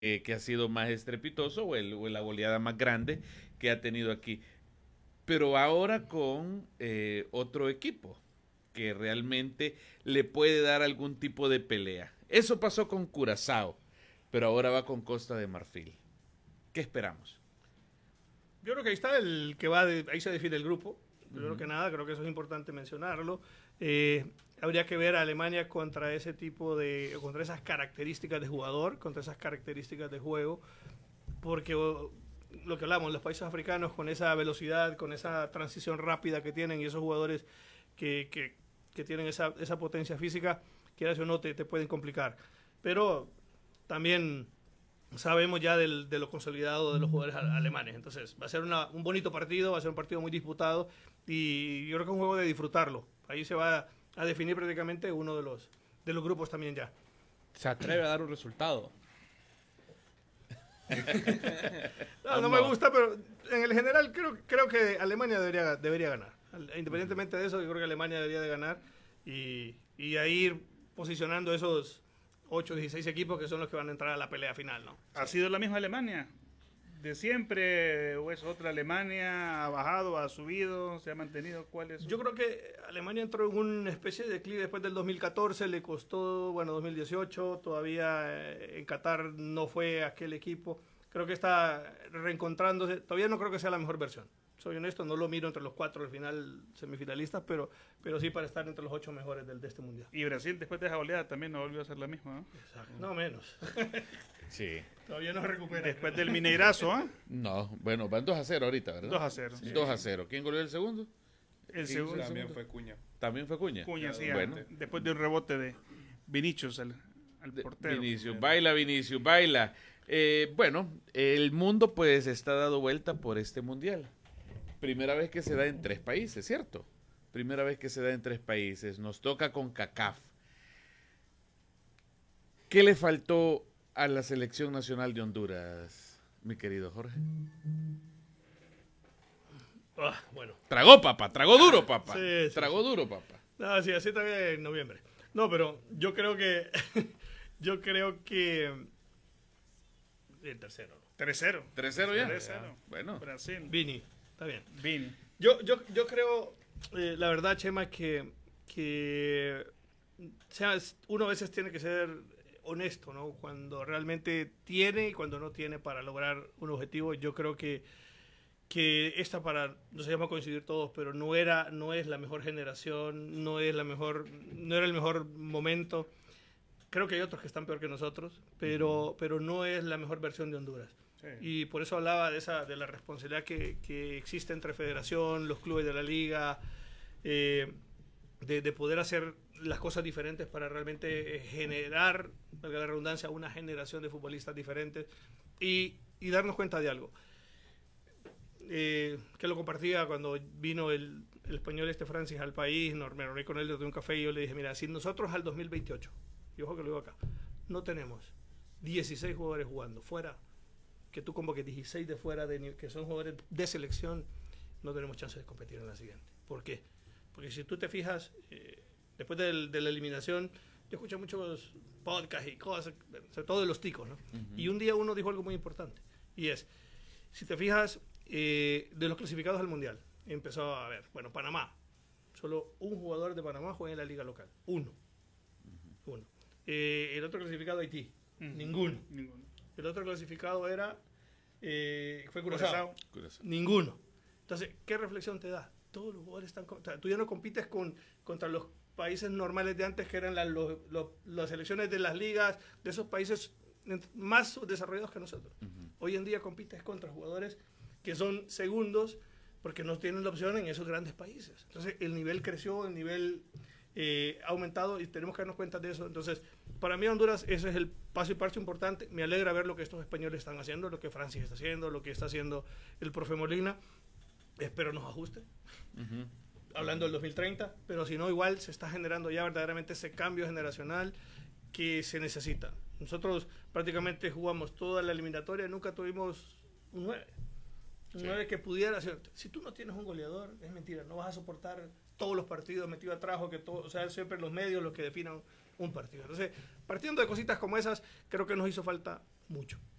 que ha sido más estrepitoso o la goleada más grande que ha tenido aquí. Pero ahora con otro equipo que realmente le puede dar algún tipo de pelea. Eso pasó con Curazao, pero ahora va con Costa de Marfil. ¿Qué esperamos? Yo creo que ahí está ahí se define el grupo. Primero que nada, creo que eso es importante mencionarlo. Habría que ver a Alemania contra contra esas características de jugador, contra esas características de juego, porque lo que hablamos, los países africanos con esa velocidad, con esa transición rápida que tienen y esos jugadores que tienen esa potencia física, quieras o no, te pueden complicar. Pero también sabemos ya de lo consolidado de los jugadores alemanes. Entonces, va a ser un bonito partido, va a ser un partido muy disputado y yo creo que es un juego de disfrutarlo. Ahí se va a definir prácticamente uno de los grupos también ya. Se atreve a dar un resultado. No me gusta, pero en el general creo que Alemania debería ganar. Independientemente de eso, yo creo que Alemania debería de ganar y ahí ir posicionando esos 8 o 16 equipos que son los que van a entrar a la pelea final, ¿no? ¿Ha sido la misma Alemania de siempre o es otra Alemania? ¿Ha bajado, ha subido, se ha mantenido? ¿Cuál es? Yo creo que Alemania entró en una especie de declive después del 2014, le costó, 2018, todavía en Qatar no fue aquel equipo. Creo que está reencontrándose, todavía no creo que sea la mejor versión. Soy honesto, no lo miro entre los 4 al final semifinalistas, pero sí para estar entre los 8 mejores de este mundial. Y Brasil después de esa oleada también no volvió a ser la misma, ¿no? Exacto. No menos. Sí. Todavía no se recupera. Después del Mineirazo, ¿ah? No, bueno, van 2-0 ahorita, ¿verdad? 2-0. Sí. 2-0. ¿Quién goleó el segundo? El segundo También fue Cuña. ¿También fue Cuña? Cuña, sí, Bueno. después de un rebote de Vinicius al portero. Vinicius, baila. Bueno, el mundo pues está dado vuelta por este mundial. Primera vez que se da en 3 países, ¿cierto? Primera vez que se da en 3 países. Nos toca con CACAF. ¿Qué le faltó a la selección nacional de Honduras, mi querido Jorge? Bueno. Tragó, papá. Tragó duro, papá. Sí. Tragó duro, papá. No, sí, así también en noviembre. No, pero yo creo que el tercero, ¿no? 3-0. 3-0 ya. 3-0. Bueno. Brasil. Vini, está bien. Vini. Yo creo, la verdad, Chema, que uno a veces tiene que ser honesto, ¿no? Cuando realmente tiene y cuando no tiene para lograr un objetivo. Yo creo que esta no se llama coincidir todos, pero no es la mejor generación, no era el mejor momento. Creo que hay otros que están peor que nosotros, pero no es la mejor versión de Honduras. Sí. Y por eso hablaba de la responsabilidad que existe entre federación, los clubes de la liga, de poder hacer las cosas diferentes para realmente generar, valga la redundancia, una generación de futbolistas diferentes y darnos cuenta de algo. Que lo compartía cuando vino el español Francis al país, me reuní con él desde un café y yo le dije, mira, si nosotros al 2028, y ojo que lo digo acá, no tenemos 16 jugadores jugando fuera, que tú convoques 16 de fuera, que son jugadores de selección, no tenemos chance de competir en la siguiente. ¿Por qué? Porque si tú te fijas, después de la eliminación, yo escuché muchos podcasts y cosas, sobre todo de los ticos, ¿no? Uh-huh. Y un día uno dijo algo muy importante, y es, si te fijas, de los clasificados al Mundial, empezó a ver, Panamá, solo un jugador de Panamá juega en la liga local, uno. El otro clasificado, Haití, ninguno. El otro clasificado fue Curazao, ninguno. Entonces, ¿qué reflexión te da? Todos los jugadores están, tú ya no compites contra los países normales de antes, que eran las selecciones de las ligas de esos países más desarrollados que nosotros. Uh-huh. Hoy en día compites contra jugadores que son segundos porque no tienen la opción en esos grandes países. Entonces el nivel creció, el nivel ha aumentado y tenemos que darnos cuenta de eso. Entonces, para mí Honduras ese es el paso y parche importante. Me alegra ver lo que estos españoles están haciendo, lo que Francis está haciendo, lo que está haciendo el profe Molina. Espero nos ajuste. Uh-huh. Hablando del 2030, pero si no, igual se está generando ya verdaderamente ese cambio generacional que se necesita. Nosotros prácticamente jugamos toda la eliminatoria, nunca tuvimos un 9. Un 9 que pudiera ser. Si tú no tienes un goleador, es mentira, no vas a soportar todos los partidos metido atrás, o sea, siempre los medios los que definan un partido. Entonces, partiendo de cositas como esas, creo que nos hizo falta mucho.